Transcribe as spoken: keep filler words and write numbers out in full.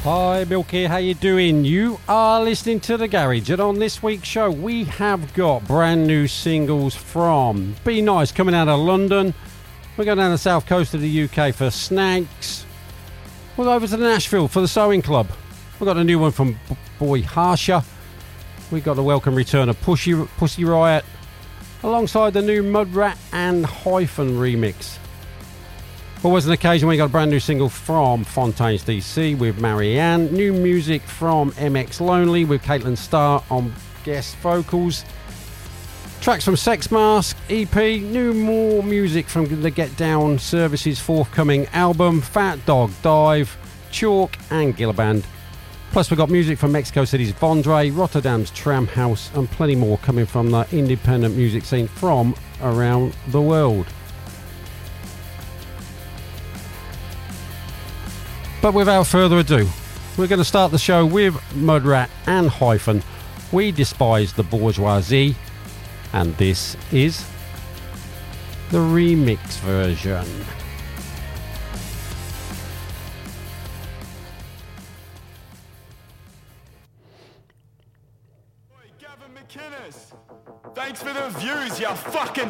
Hi, Milky, how you doing? You are listening to The Garage, and on this week's show we have got brand new singles from Be Nice coming out of London. We're going down the south coast of the U K for Snakes. We'll go over to Nashville for the Sewing Club. We've got a new one from B- Boy Harsher. We've got the welcome return of Pussy, Pussy Riot, alongside the new Mudrat and Hyphen remix. Always an occasion when you got a brand new single from Fontaines D C with Marianne. New music from M X Lonely with Caitlin Starr on guest vocals. Tracks from Sex Mask E P. New more music from the Get Down Services forthcoming album. Fat Dog Dive, Chalk and Gilliband. Plus we've got music from Mexico City's Vondre, Rotterdam's Tram House and plenty more coming from the independent music scene from around the world. But without further ado, we're going to start the show with Mudrat and Hyphen. We despise the bourgeoisie, and this is the remix version. Gavin McInnes, thanks for the views, you fucking